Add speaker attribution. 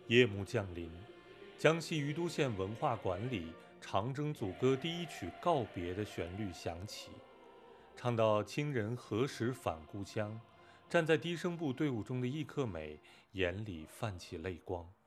Speaker 1: 夜幕降临，江西于都县文化馆里长征组歌第一曲告别的旋律响起，唱到亲人何时返故乡，站在低声部队伍中的易克美眼里泛起泪光。